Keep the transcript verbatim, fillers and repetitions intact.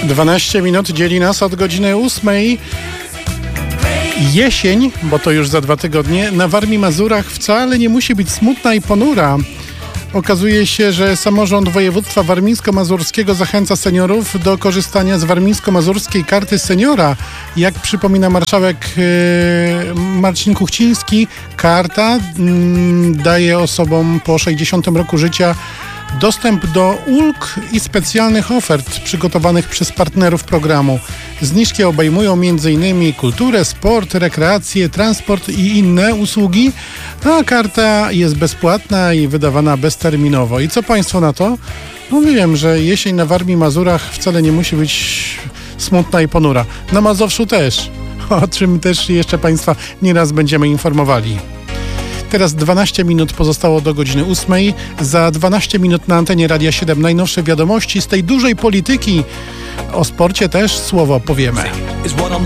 dwanaście minut dzieli nas od godziny ósmej. Jesień, bo to już za dwa tygodnie, na Warmii Mazurach wcale nie musi być smutna i ponura. Okazuje się, że samorząd województwa warmińsko-mazurskiego zachęca seniorów do korzystania z warmińsko-mazurskiej karty seniora. Jak przypomina marszałek yy, Marcin Kuchciński, karta yy, daje osobom po sześćdziesiątym roku życia dostęp do ulg i specjalnych ofert przygotowanych przez partnerów programu. Zniżki obejmują m.in. kulturę, sport, rekreację, transport i inne usługi, a karta jest bezpłatna i wydawana bezterminowo. I co Państwo na to? No wiem, że jesień na Warmii Mazurach wcale nie musi być smutna i ponura. Na Mazowszu też, o czym też jeszcze Państwa nieraz będziemy informowali. Teraz dwanaście minut pozostało do godziny ósmej. Za dwanaście minut na antenie Radia siedem najnowsze wiadomości z tej dużej polityki. O sporcie też słowo powiemy.